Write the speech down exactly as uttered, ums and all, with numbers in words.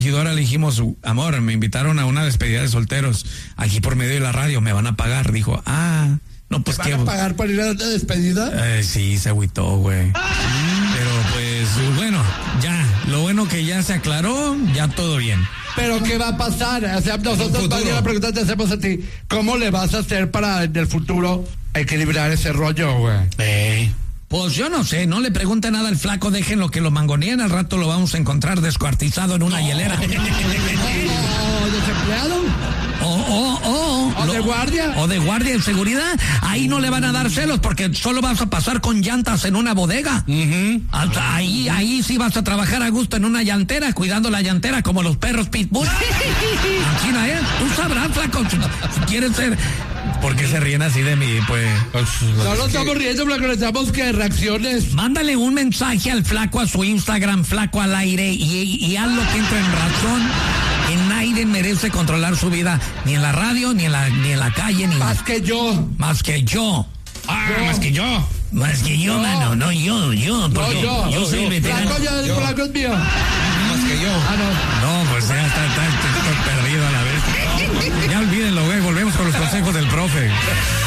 regidora le dijimos, amor, me invitaron a una despedida de solteros aquí por medio de la radio, me van a pagar. Dijo, ah, no, pues ¿Te qué. van a pagar para ir a la despedida? Eh, sí, se agüitó, güey. Pero pues, bueno, ya, lo bueno que ya se aclaró, ya todo bien. Pero ¿qué va a pasar? O sea, nosotros más bien la pregunta te hacemos a ti, ¿cómo le vas a hacer para en el futuro equilibrar ese rollo, güey? Eh. Pues yo no sé, no le pregunte nada al flaco, déjenlo que lo mangoneen, al rato lo vamos a encontrar descuartizado en una no. hielera. ¿O desempleado? O, o, o, o lo, de guardia. O de guardia en seguridad. Ahí no le van a dar celos porque solo vas a pasar con llantas en una bodega. Uh-huh. Hasta ahí, ahí sí vas a trabajar a gusto en una llantera, cuidando la llantera como los perros pitbull. Imagina, ¿eh? Tú sabrás, flaco, si, si quieres ser... ¿Por qué se ríen así de mí? Pues, pues no nos estamos riendo, flaco, necesitamos que reacciones. Mándale un mensaje al flaco a su Instagram, flaco al aire, y, y haz lo que entre en razón. Que nadie merece controlar su vida, ni en la radio, ni en la, ni en la calle, ni más que yo. Más que yo. Ah, yo. más que yo. Más que yo, no. mano, no yo, yo, porque no, yo, yo, yo soy yo. veterano. Flaco, yo, yo. flaco es mío. Más que yo. Ah, no. No, pues ya está, está, está perdido a la vez. Ya olvídenlo, güey, volvemos con los consejos del profe.